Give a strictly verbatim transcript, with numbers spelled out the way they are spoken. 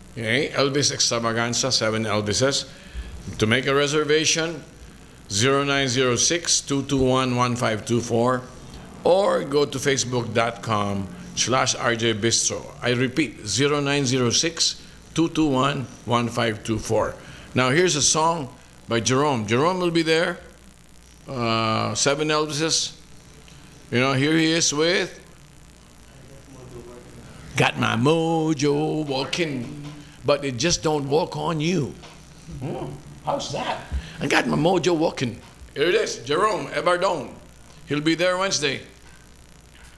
Okay, Elvis Extravaganza, seven Elvises. To make a reservation, zero nine zero six, two two one, one five two four or go to facebook.com slash RJ Bistro. I repeat, zero nine zero six, two two one, one five two four. Now here's a song by Jerome. Jerome will be there. Uh, seven Elvises. You know, here he is with Got My Mojo Walking, but it just don't walk on you. Hmm, how's that? I got my mojo walking. Here it is, Jerome Ebardone. He'll be there Wednesday.